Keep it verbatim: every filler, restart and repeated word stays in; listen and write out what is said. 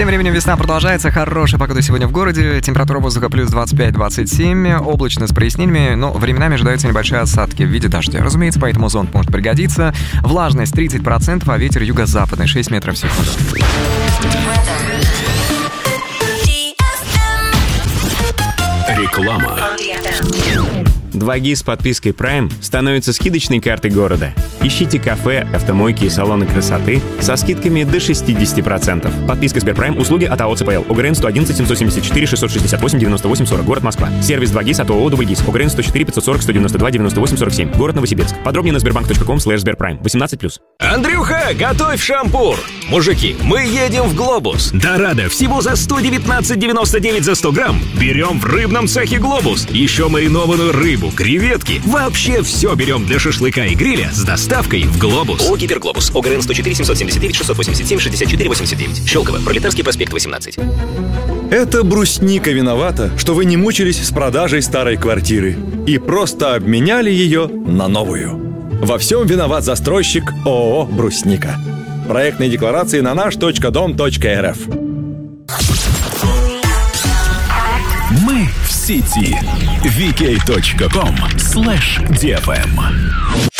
Тем временем весна продолжается. Хорошая погода сегодня в городе. Температура воздуха плюс двадцать пять - двадцать семь. Облачно с прояснениями, но временами ожидаются небольшие осадки в виде дождя. Разумеется, поэтому зонт может пригодиться. Влажность тридцать процентов, а ветер юго-западный шесть метров в секунду. Реклама. два джи с подпиской Prime становится скидочной картой города. Ищите кафе, автомойки и салоны красоты со скидками до шестьдесят процентов. Подписка Сберпрайм. Услуги от АО ЦПЛ. ОГРН сто одиннадцать семьсот семьдесят четыре шестьсот шестьдесят восемь девяносто восемь сорок. Город Москва. Сервис два джи от ООО Дубльгиз. ОГРН сто четыре пятьсот сорок сто девяносто два девяносто восемь сорок семь. Город Новосибирск. Подробнее на сбербанк точка ком слэш сберпрайм. восемнадцать плюс. Андрюха, готовь шампур! Мужики, мы едем в Глобус. Дорадо всего за сто девятнадцать девяносто девять за сто грамм. Берем в рыбном цехе Глобус. Еще маринованную рыбу, креветки. Вообще все берем для шашлыка и гриля с доставкой в Глобус. ООО Гиперглобус. ОГРН сто четыре семьсот семьдесят девять шестьсот восемьдесят семь шестьдесят четыре восемьдесят девять. Щелково. Пролетарский проспект восемнадцать. Это брусника виновата, что вы не мучились с продажей старой квартиры и просто обменяли ее на новую. Во всем виноват застройщик ООО «Брусника». Проектные декларации на наш точка дом точка эр эф. Мы в сети. ви кей точка ком слэш ди эф эм.